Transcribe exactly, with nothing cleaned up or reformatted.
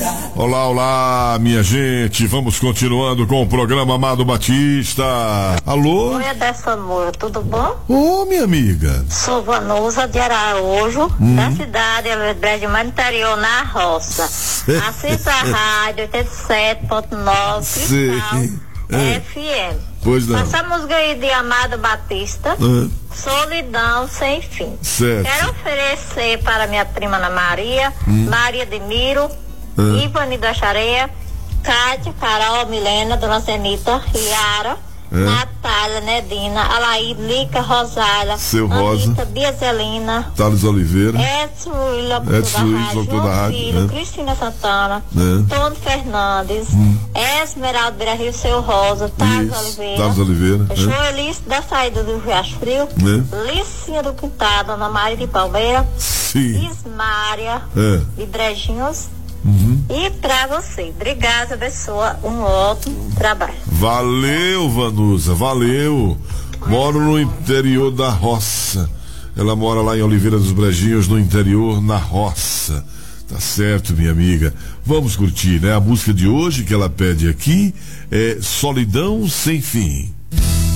Olá, olá, minha gente. Vamos continuando com o programa Amado Batista. Alô? Oi, Adesso Amor, tudo bom? Ô, minha amiga. Sou Vanusa de Araújo, hum. da cidade de mais interior, na roça. Assista a rádio oitenta e sete ponto nove Cristal é. F M. Pois não. Essa música aí de Amado Batista, é. Solidão Sem Fim. Certo. Quero oferecer para minha prima Ana Maria, hum. Maria de Miro, é. Ivani da Chareia, Cátia, Carol, Milena, Dona Zenita, Riara, é. Natália, Nedina, Alaíde, Lica, Rosália, Seu Rosa, Anitta, Biazelina, Thales Oliveira, Edson Luiz, locutor da rádio, Filho, é. Cristina Santana, é. Tony Fernandes, hum. Esmeralda Beira Rio, Seu Rosa, Thales Oliveira, Thales Oliveira, é. Joelice da saída do Riacho Frio, é. Licinha do Quintado, Ana Maria de Palmeira, sim. Ismária, é. de Brejinhos. Uhum. E pra você, obrigada, abençoa, um ótimo trabalho. Valeu, Vanusa, valeu. Moro no interior da roça. Ela mora lá em Oliveira dos Brejinhos, no interior, na roça. Tá certo, minha amiga. Vamos curtir, né? A música de hoje que ela pede aqui é Solidão Sem Fim.